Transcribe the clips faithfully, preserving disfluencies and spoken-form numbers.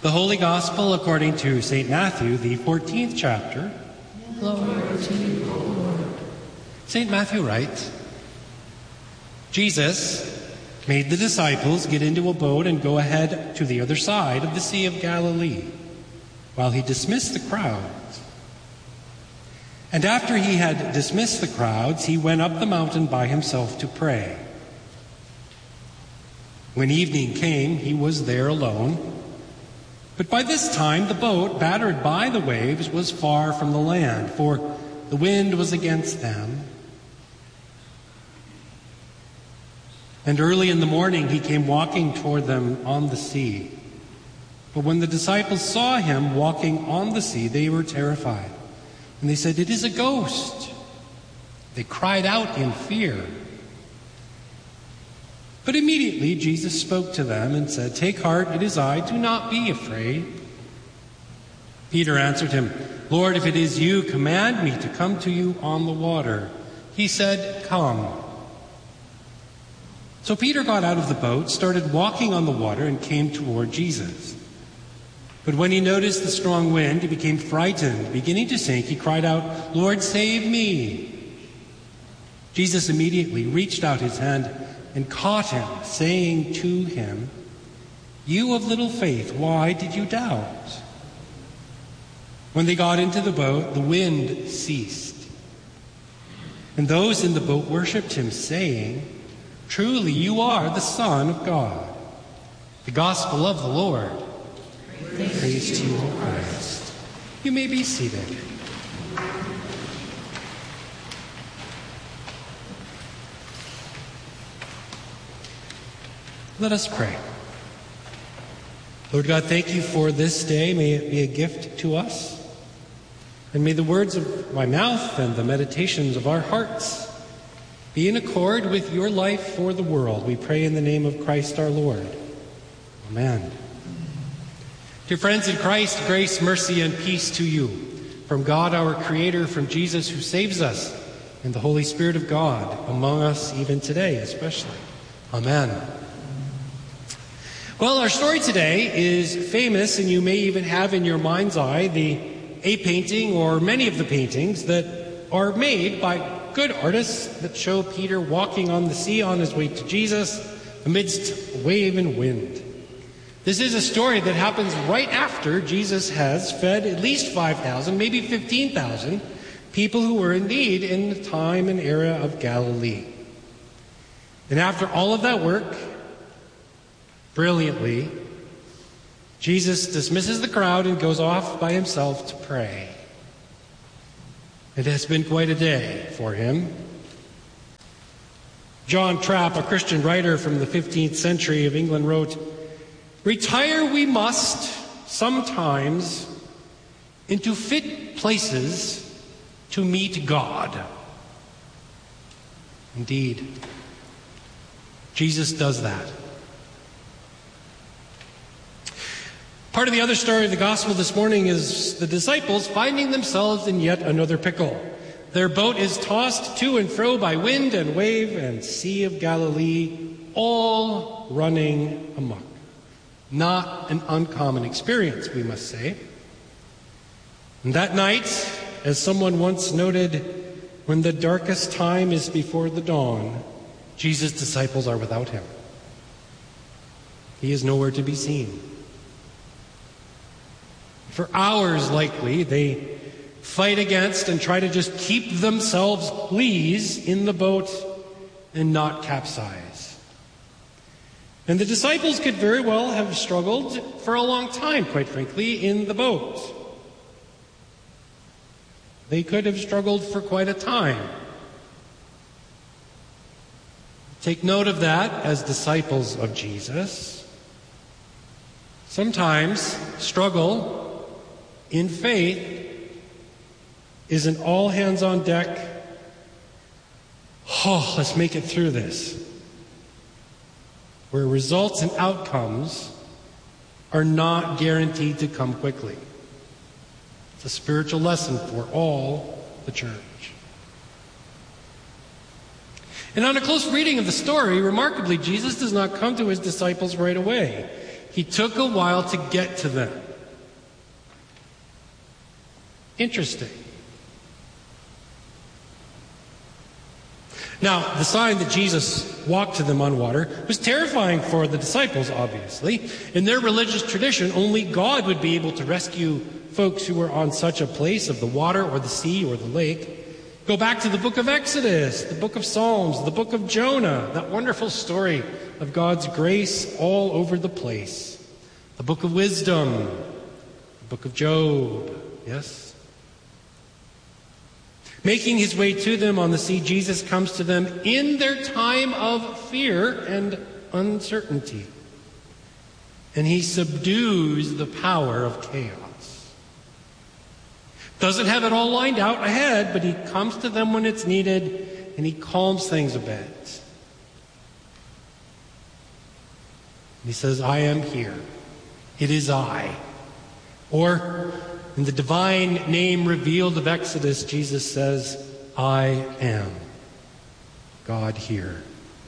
The Holy Gospel according to Saint Matthew, the fourteenth chapter. Glory to you, O Lord. Saint Matthew writes, Jesus made the disciples get into a boat and go ahead to the other side of the Sea of Galilee, while he dismissed the crowds. And after he had dismissed the crowds, he went up the mountain by himself to pray. When evening came, he was there alone. But by this time the boat, battered by the waves, was far from the land, for the wind was against them. And early in the morning he came walking toward them on the sea. But when the disciples saw him walking on the sea, they were terrified. And they said, "It is a ghost." They cried out in fear. But immediately Jesus spoke to them and said, "Take heart, it is I, do not be afraid." Peter answered him, "Lord, if it is you, command me to come to you on the water." He said, "Come." So Peter got out of the boat, started walking on the water, and came toward Jesus. But when he noticed the strong wind, he became frightened. Beginning to sink, he cried out, "Lord, save me." Jesus immediately reached out his hand and caught him, saying to him, "You of little faith, why did you doubt?" When they got into the boat, the wind ceased. And those in the boat worshipped him, saying, "Truly you are the Son of God." The Gospel of the Lord. Praise, Praise to you, O Christ. You may be seated. Let us pray. Lord God, thank you for this day. May it be a gift to us. And may the words of my mouth and the meditations of our hearts be in accord with your life for the world. We pray in the name of Christ our Lord. Amen. Dear friends in Christ, grace, mercy, and peace to you. From God our Creator, from Jesus who saves us, and the Holy Spirit of God among us even today especially. Amen. Well, our story today is famous, and you may even have in your mind's eye the a painting or many of the paintings that are made by good artists that show Peter walking on the sea on his way to Jesus amidst wave and wind. This is a story that happens right after Jesus has fed at least five thousand, maybe fifteen thousand people who were in need in the time and era of Galilee. And after all of that work, brilliantly, Jesus dismisses the crowd and goes off by himself to pray. It has been quite a day for him. John Trapp, a Christian writer from the fifteenth century of England, wrote, "Retire we must sometimes into fit places to meet God." Indeed, Jesus does that. Part of the other story of the gospel this morning is the disciples finding themselves in yet another pickle. Their boat is tossed to and fro by wind and wave and Sea of Galilee, all running amok. Not an uncommon experience, we must say. And that night, as someone once noted, when the darkest time is before the dawn, Jesus' disciples are without him. He is nowhere to be seen. For hours, likely, they fight against and try to just keep themselves pleased in the boat and not capsize. And the disciples could very well have struggled for a long time, quite frankly, in the boat. They could have struggled for quite a time. Take note of that as disciples of Jesus. Sometimes struggle in faith is an all hands on deck, oh, let's make it through this, where results and outcomes are not guaranteed to come quickly. It's a spiritual lesson for all the church. And on a close reading of the story, remarkably, Jesus does not come to his disciples right away. He took a while to get to them. Interesting. Now, the sign that Jesus walked to them on water was terrifying for the disciples, obviously. In their religious tradition, only God would be able to rescue folks who were on such a place of the water or the sea or the lake. Go back to the book of Exodus, the book of Psalms, the book of Jonah, that wonderful story of God's grace all over the place. The book of Wisdom, the book of Job, yes? Making his way to them on the sea, Jesus comes to them in their time of fear and uncertainty. And he subdues the power of chaos. Doesn't have it all lined out ahead, but he comes to them when it's needed, and he calms things a bit. He says, I am here. It is I. Or, in the divine name revealed of Exodus, Jesus says, I am God here.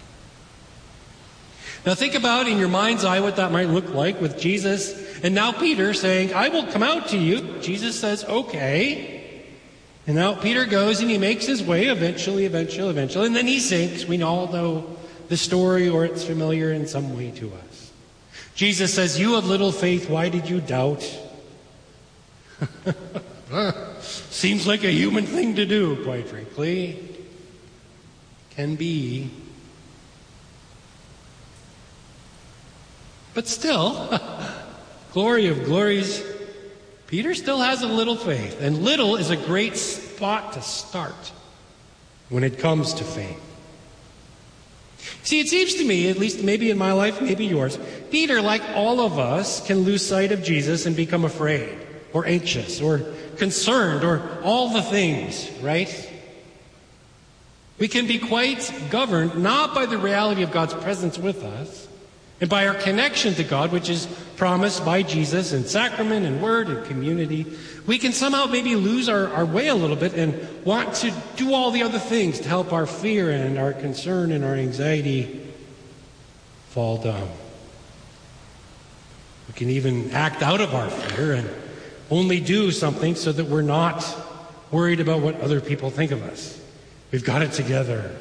Now think about in your mind's eye what that might look like with Jesus and now Peter saying, I will come out to you. Jesus says, okay. And now Peter goes and he makes his way eventually, eventually, eventually, and then he sinks. We all know the story, or it's familiar in some way to us. Jesus says, you of little faith, why did you doubt? Seems like a human thing to do, quite frankly. Can be. But still, glory of glories, Peter still has a little faith. And little is a great spot to start when it comes to faith. See, it seems to me, at least maybe in my life, maybe yours, Peter, like all of us, can lose sight of Jesus and become afraid, or anxious, or concerned, or all the things, right? We can be quite governed not by the reality of God's presence with us, and by our connection to God, which is promised by Jesus in sacrament and word and community. We can somehow maybe lose our, our way a little bit and want to do all the other things to help our fear and our concern and our anxiety fall down. We can even act out of our fear and only do something so that we're not worried about what other people think of us. We've got it together.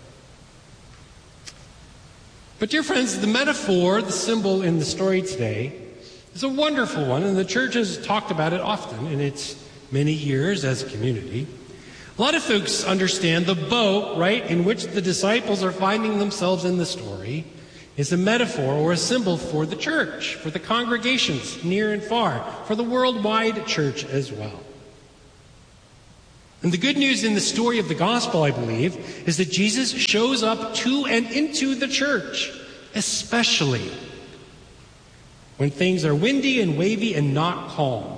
But dear friends, the metaphor, the symbol in the story today, is a wonderful one, and the church has talked about it often in its many years as a community. A lot of folks understand the boat, right, in which the disciples are finding themselves in the story, is a metaphor or a symbol for the church, for the congregations near and far, for the worldwide church as well. And the good news in the story of the gospel, I believe, is that Jesus shows up to and into the church, especially when things are windy and wavy and not calm.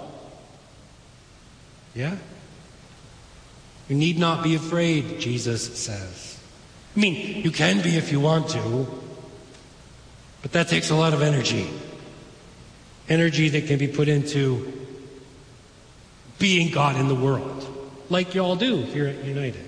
Yeah? You need not be afraid, Jesus says. I mean, you can be if you want to, but that takes a lot of energy. Energy that can be put into being God in the world, like you all do here at United.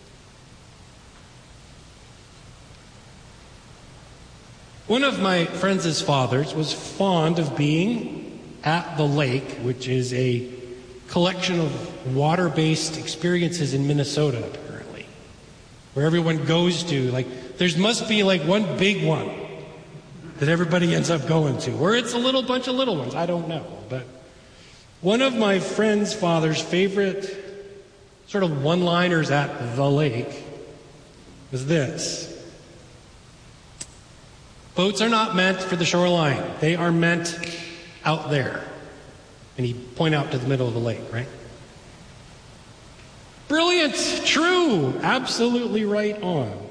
One of my friends' fathers was fond of being at the lake, which is a collection of water-based experiences in Minnesota, apparently, where everyone goes to. Like, there must be like one big one that everybody ends up going to, or it's a little bunch of little ones. I don't know. But one of my friend's father's favorite sort of one-liners at the lake was this: boats are not meant for the shoreline. They are meant out there. And he'd point out to the middle of the lake, right? Brilliant, true, absolutely right on.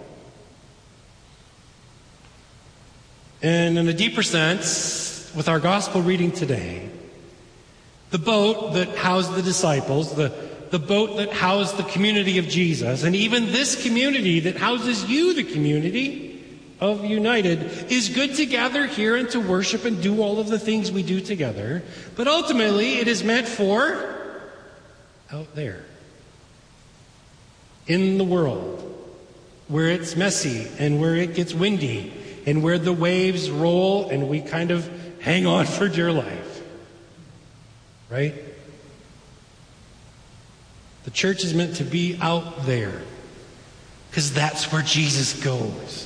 And in a deeper sense, with our gospel reading today, the boat that housed the disciples, the, the boat that housed the community of Jesus, and even this community that houses you, the community of United, is good to gather here and to worship and do all of the things we do together. But ultimately, it is meant for out there, in the world, where it's messy and where it gets windy and where the waves roll and we kind of hang on for dear life. Right? The church is meant to be out there because that's where Jesus goes.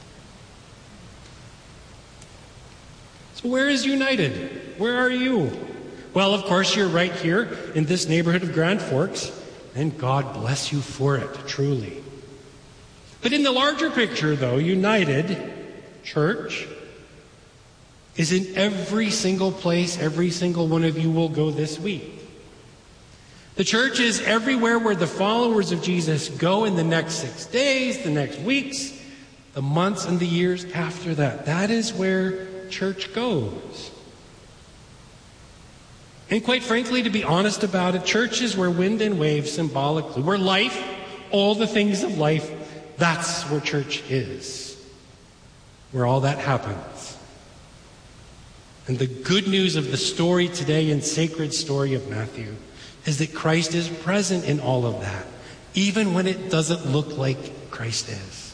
So where is United? Where are you? Well, of course, you're right here in this neighborhood of Grand Forks, and God bless you for it, truly. But in the larger picture, though, United Church is in every single place every single one of you will go this week. The church is everywhere where the followers of Jesus go in the next six days, the next weeks, the months, and the years after that. That is where church goes. And quite frankly, to be honest about it, church is where wind and waves symbolically, where life, all the things of life, that's where church is. Where all that happens. And the good news of the story today and sacred story of Matthew is that Christ is present in all of that, even when it doesn't look like Christ is.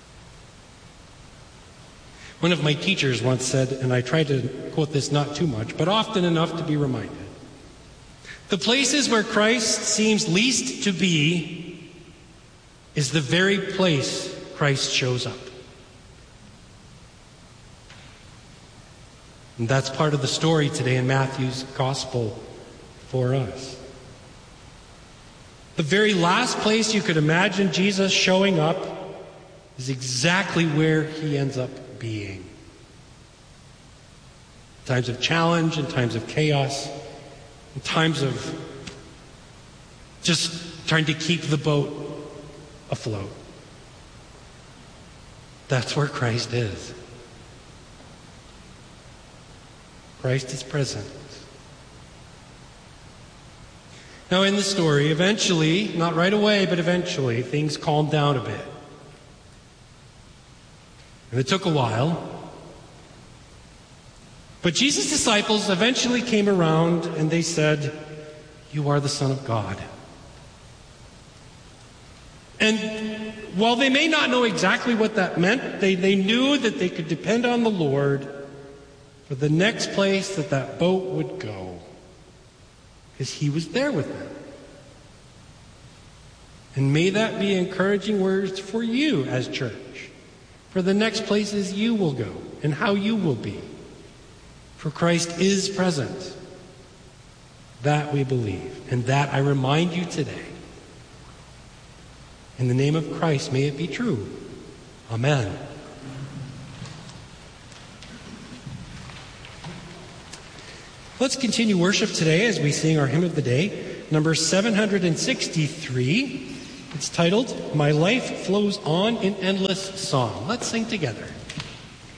One of my teachers once said, and I try to quote this not too much, but often enough to be reminded, the places where Christ seems least to be is the very place Christ shows up. And that's part of the story today in Matthew's gospel for us. The very last place you could imagine Jesus showing up is exactly where he ends up being. In times of challenge, in times of chaos, in times of just trying to keep the boat afloat. That's where Christ is. Christ is present. Now in the story, eventually, not right away, but eventually, things calmed down a bit. And it took a while. But Jesus' disciples eventually came around and they said, "You are the Son of God." And while they may not know exactly what that meant, they, they knew that they could depend on the Lord for the next place that that boat would go, because he was there with them. And may that be encouraging words for you as church, for the next places you will go and how you will be. For Christ is present. That we believe, and that I remind you today. In the name of Christ, may it be true. Amen. Let's continue worship today as we sing our hymn of the day, number seven hundred sixty-three. It's titled, "My Life Flows On in Endless Song." Let's sing together.